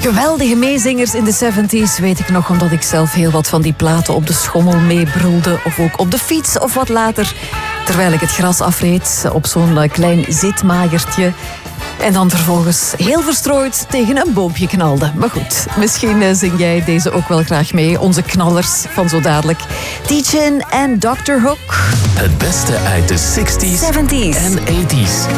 Geweldige meezingers in de 70s, weet ik nog, omdat ik zelf heel wat van die platen op de schommel meebrulde. Of ook op de fiets of wat later, terwijl ik het gras afreed op zo'n klein zitmagertje. En dan vervolgens heel verstrooid tegen een boompje knalde. Maar goed, misschien zing jij deze ook wel graag mee. Onze knallers van zo dadelijk. Teachin en Dr. Hook. Het beste uit de 60s 70s en 80s.